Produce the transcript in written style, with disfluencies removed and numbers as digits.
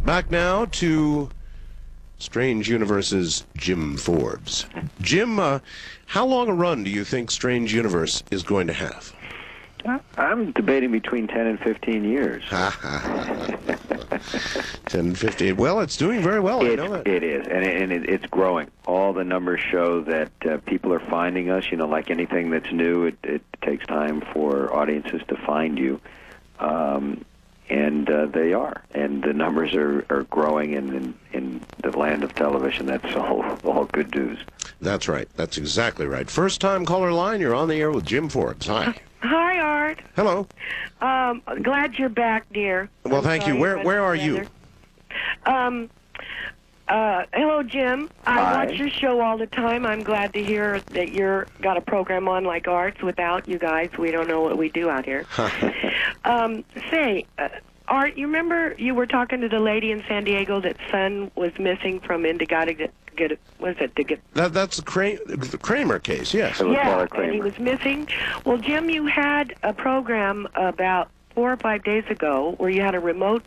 Back now to Strange Universe's Jim Forbes. Jim, how long a run do you think Strange Universe is going to have? I'm debating between 10 and 15 years. 10 and 15. Well, it's doing very well. I know that. It is, and it's growing. All the numbers show that people are finding us. You know, like anything that's new, it takes time for audiences to find you. And they are. And the numbers are growing in the land of television. That's all good news. That's right. That's exactly right. First-time caller line, you're on the air with Jim Forbes. Hi. Hi, Art. Hello. Glad you're back, dear. Well, thank you. Where are you? Hello, Jim. Hi. I watch your show all the time. I'm glad to hear that you're got a program on like Art's. Without you guys, we don't know what we do out here. Art, you remember you were talking to the lady in San Diego that son was missing from Indigada? That's the Kramer case, yes. Yeah, and he was missing. Well, Jim, you had a program about 4 or 5 days ago where you had a remote